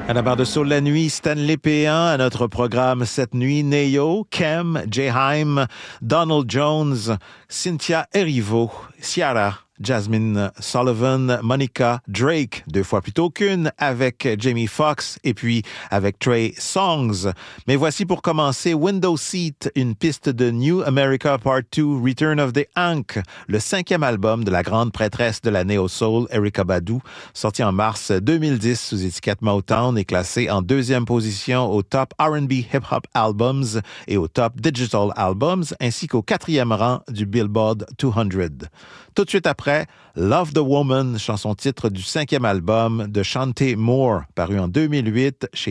À la barre de Soul la nuit, Stanley Péan. À notre programme cette nuit, Neo, Kem, Jayheim, Donald Jones, Cynthia Erivo, Ciara, Jasmine Sullivan, Monica, Drake, 2 fois plutôt qu'une, avec Jamie Foxx et puis avec Trey Songz. Mais voici pour commencer Window Seat, une piste de New America Part 2, Return of the Ankh, le 5e album de la grande prêtresse de la néo-soul, Erykah Badu, sorti en mars 2010 sous étiquette Motown et classé en 2e position au Top R&B Hip Hop Albums et au Top Digital Albums, ainsi qu'au 4e rang du Billboard 200. Tout de suite après, Love the Woman, chanson-titre du 5e album de Chanté Moore, paru en 2008 chez